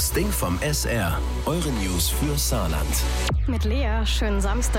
Das Ding vom SR. Eure News für Saarland. Mit Lea, schönen Samstag.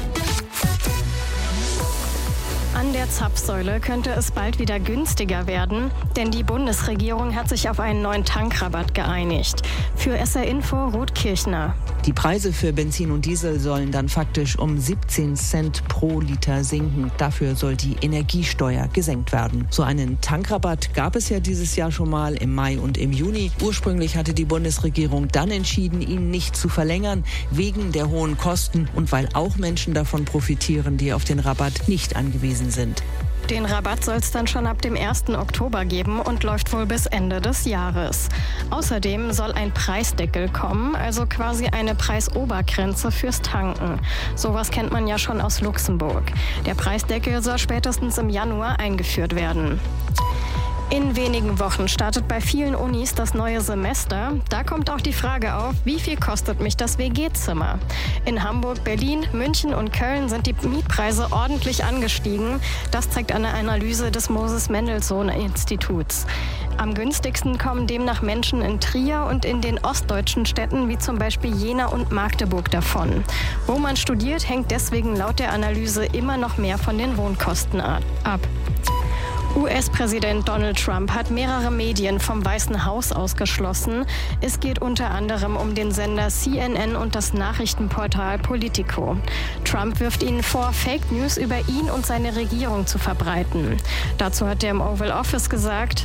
An der Zapfsäule könnte es bald wieder günstiger werden, denn die Bundesregierung hat sich auf einen neuen Tankrabatt geeinigt. Für SR Info Ruth Kirchner. Die Preise für Benzin und Diesel sollen dann faktisch um 17 Cent pro Liter sinken. Dafür soll die Energiesteuer gesenkt werden. So einen Tankrabatt gab es ja dieses Jahr schon mal im Mai und im Juni. Ursprünglich hatte die Bundesregierung dann entschieden, ihn nicht zu verlängern, wegen der hohen Kosten und weil auch Menschen davon profitieren, die auf den Rabatt nicht angewiesen sind. Den Rabatt soll es dann schon ab dem 1. Oktober geben und läuft wohl bis Ende des Jahres. Außerdem soll ein Preisdeckel kommen, also quasi eine Preisobergrenze fürs Tanken. Sowas kennt man ja schon aus Luxemburg. Der Preisdeckel soll spätestens im Januar eingeführt werden. In wenigen Wochen startet bei vielen Unis das neue Semester. Da kommt auch die Frage auf, wie viel kostet mich das WG-Zimmer? In Hamburg, Berlin, München und Köln sind die Mietpreise ordentlich angestiegen. Das zeigt eine Analyse des Moses-Mendelssohn-Instituts. Am günstigsten kommen demnach Menschen in Trier und in den ostdeutschen Städten wie zum Beispiel Jena und Magdeburg davon. Wo man studiert, hängt deswegen laut der Analyse immer noch mehr von den Wohnkosten ab. US-Präsident Donald Trump hat mehrere Medien vom Weißen Haus ausgeschlossen. Es geht unter anderem um den Sender CNN und das Nachrichtenportal Politico. Trump wirft ihnen vor, Fake News über ihn und seine Regierung zu verbreiten. Dazu hat er im Oval Office gesagt: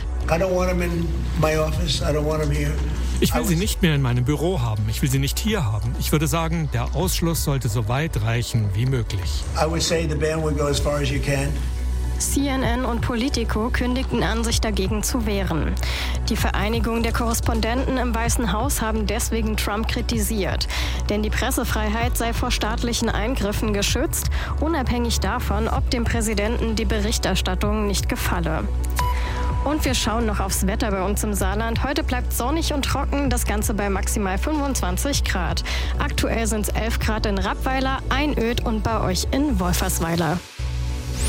Ich will sie nicht mehr in meinem Büro haben. Ich will sie nicht hier haben. Ich würde sagen, der Ausschluss sollte so weit reichen wie möglich. CNN und Politico kündigten an, sich dagegen zu wehren. Die Vereinigung der Korrespondenten im Weißen Haus haben deswegen Trump kritisiert. Denn die Pressefreiheit sei vor staatlichen Eingriffen geschützt, unabhängig davon, ob dem Präsidenten die Berichterstattung nicht gefalle. Und wir schauen noch aufs Wetter bei uns im Saarland. Heute bleibt sonnig und trocken, das Ganze bei maximal 25 Grad. Aktuell sind es 11 Grad in Rappweiler, Einöd und bei euch in Wolfersweiler.